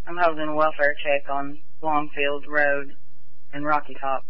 I'm holding a welfare check on Longfield Road in Rocky Top.